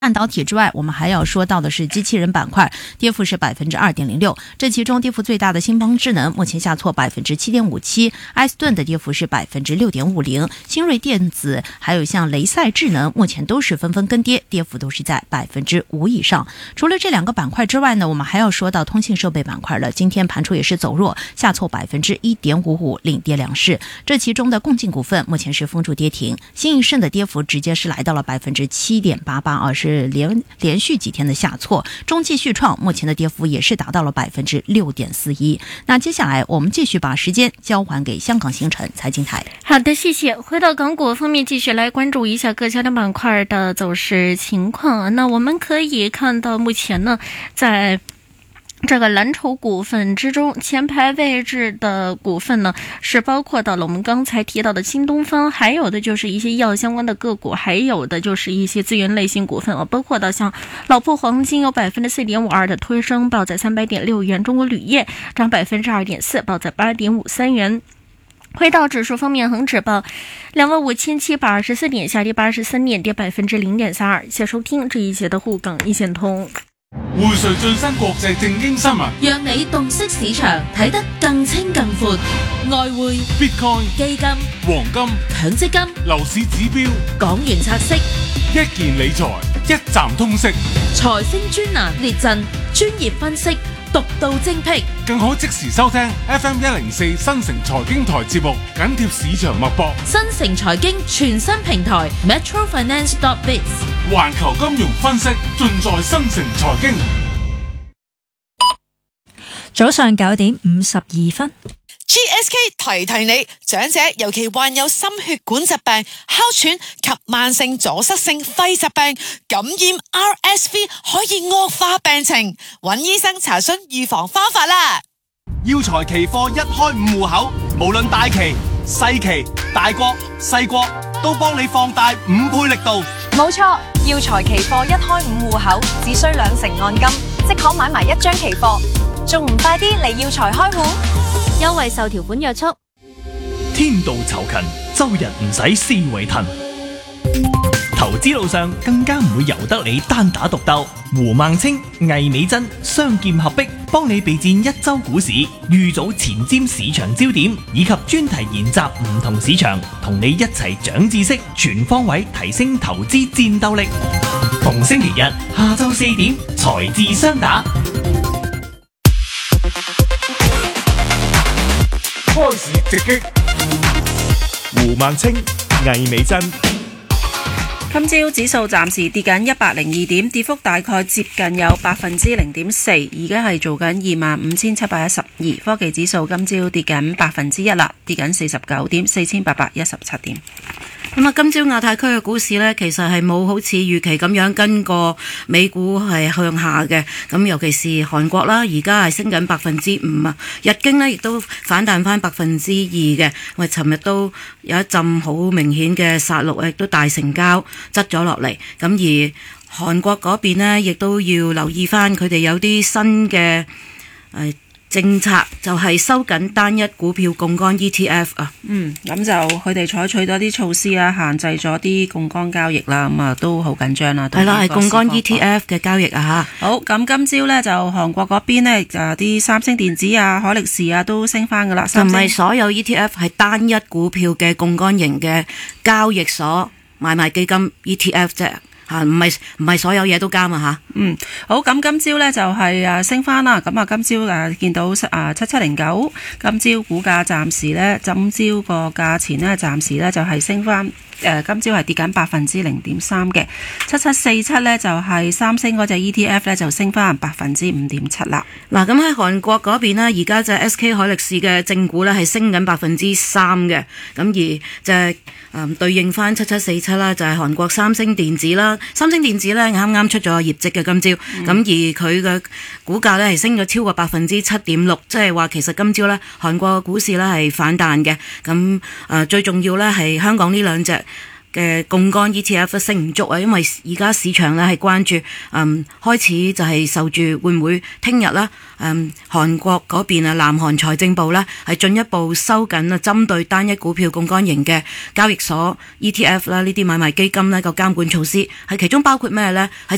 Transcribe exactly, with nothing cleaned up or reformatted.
半导体之外，我们还要说到的是机器人板块，跌幅是百分之二点零六。这其中跌幅最大的新邦智能目前下挫百分之七点五七，埃斯顿的跌幅是百分之六点五零，新锐电子还有像雷赛智能目前都是纷纷跟跌，跌幅都是在百分之五以上。除了这两个板块之外呢，我们还要说到通信设备板块了。今天盘处也是走弱，下挫百分之一点五五，领跌两市。这其中的共进股份目前是封住跌停，新易盛的跌幅直接是来到了百分之七点八八，而是连连续几天的下挫。中继续创目前的跌幅也是达到了百分之六点四一。那接下来我们继续把时间交还给香港星辰财经台。 好的，谢谢。回到港股方面，继续来关注一下各家的板块的走势情况。那我们可以看到，目前呢，在这个蓝筹股份之中，前排位置的股份呢，是包括到了我们刚才提到的新东方，还有的就是一些医药相关的个股，还有的就是一些资源类型股份啊，包括到像老破黄金有百分之四点五二的推升，报在三百点六元；中国铝业涨百分之二点四，报在八点五三元。回到指数方面，恒指报两万五千七百二十四点，下跌八十三点，跌百分之零点三二。谢收听这一节的沪港一線通。 匯萃最新國際正經新聞， 讓你洞悉市場，睇得更清更闊。外匯、 Bitcoin、 基金、 黃金、 強積金、 樓市指標、 港元拆息， 一件理財一站通識， 財星專欄列陣，專業分析，獨到精闢， 更可即時收聽 F M 一零四新城財經台節目，緊貼市場脈搏。 新城財經全新平台 Metro Finance dot biz， 環球金融分析盡在新城財經。 早上九點五十二分。 G S K 提提你，長者尤其患有心血管疾病、哮喘及慢性阻塞性肺疾病，感染 R S V 可以惡化病情，揾醫生查詢預防方法啦。 耀才期貨一開五戶口，無論大期、細期、大國、細國，都幫你放大五倍力度。 冇錯，耀才期貨一開五戶口，只需兩成按金，即可買埋一張期貨，仲唔快啲嚟耀才開戶？優惠受條款約束。 天道酬勤，周日唔使思維騰。投資路上更加唔會由得你單打獨鬥。胡孟青、魏美珍雙劍合璧，幫你備戰一周股市，預早前瞻市場焦點，以及專題研習唔同市場，同你一齊長知識，全方位提升投資戰鬥力。逢星期日下晝四點，財智雙打。 開市直擊， 胡孟青、魏美珍。 今朝指數暫時跌緊一百零二點，跌幅大概接近有百分之零點四，而家係做緊二萬五千七百一十二。科技指數今朝跌緊百分之一啦，跌緊四十九點，四千八百一十七點。 咁啊，今朝亞太區嘅股市呢，其實係冇好似預期咁樣跟個美股係向下嘅。咁尤其是韓國啦，而家係升緊百分之五啊。日經呢亦都反彈翻百分之二嘅。喂，尋日都有一陣好明顯嘅殺戮，亦都大成交執咗落嚟。咁而韓國嗰邊呢，亦都要留意翻佢哋有啲新嘅誒。呃政策就係收緊單一股票槓桿 E T F 啊， 嗯，咁就佢哋採取咗啲措施啊，限制咗啲槓桿交易啦，咁啊都好緊張啦。 係啦，係槓桿 E T F 嘅交易啊嚇。 好，咁今朝呢，就韓國嗰邊呢，就啲三星電子啊、海力士啊都升翻噶啦。 就唔係所有 E T F 係單一股票嘅槓桿型嘅交易所買賣基金 E T F 啫。啊，唔係唔係所有嘢都監啊吓。 嗯，好，咁今朝咧就係誒升翻啦。咁啊，今朝誒見到啊七七零九，今朝股價暫時咧，今朝個價錢咧暫時咧就係升翻。誒，今朝係跌緊百分之零點三嘅。七七四七咧就係三星嗰隻 E T F 咧就升翻百分之五點七啦。 嗱，咁喺韓國嗰邊呢，而家就 S K 海力士嘅正股咧係升緊百分之三嘅。咁而就係、是、誒、嗯、對應翻七七四七啦，就係韓國三星電子啦。三星電子咧啱啱出咗業績嘅今朝，咁、嗯、而佢嘅股價咧係升咗超過百分之七點六，即係話其實今朝咧韓國嘅股市咧係反彈嘅。咁誒、呃、最重要咧係香港呢兩隻嘅槓桿 E T F 升唔足啊，因為而家市場咧係關注，嗯，開始就係受住會唔會聽日啦，嗯，韓國嗰邊啊，南韓財政部咧係進一步收緊啊，針對單一股票槓桿型嘅交易所 E T F 啦，呢啲買賣基金咧個監管措施，係其中包括咩咧？係